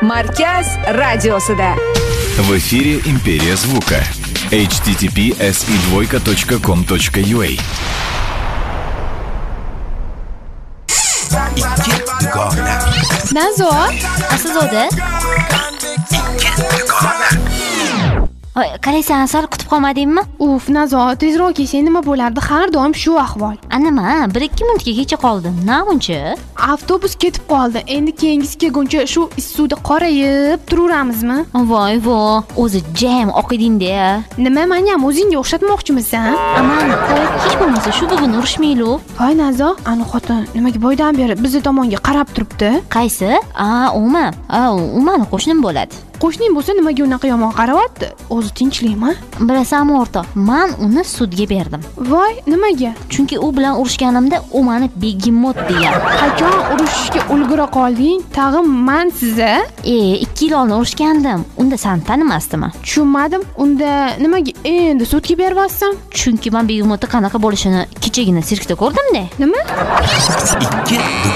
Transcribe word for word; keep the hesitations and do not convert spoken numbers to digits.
Markaz radiosida. В эфире «Империя звука». эйч ти ти пи эс и двойка точка ком точка ю а. Ikki dugona. Nazo, Aslzoda? Qaraysan, sal kutib qolmadingmi? uf, Nazo, tezroq kelsan nima bo'lardi? Har doim shu ahvol. A nima, bir ikki minutga kecha qoldim. Na uncha? Avtobus ketib qoldi. Endi keyingisi kelguncha shu issiqda qorayib turaveramizmi? Voy, voy, o'zi jam oqidingda. Nima, meni ham o'zingga o'xshatmoqchimisan? Aman, qo'y, hech bo'lmasa shu bug'uni urishmaylu. Voy Nazo, ani xotin nimaga boydan beri bizni tomonga qarab turibdi? Qaysi? A, umi. A, u meni qo'shnim bo'ladi. Qo'shning bo'lsa nimaga unaqa yomon qarayapti? O'zi tinchlikmi? Bilasanmi o'rtoq, men uni sudga berdim. Voy, nimaga? Chunki u bilan urushganimda u meni begemot degan. Qachon urushishga ulgura qolding? Tag'in men siza? E, ikki yil oldin urushgandim. Unda sen tanimasdimi? Tushunmadim. Unda nimaga endi sudga beryapsan? Chunki men begemotni qanaqa bo'lishini kechagina sirkda ko'rdim-da. Nima? Ikki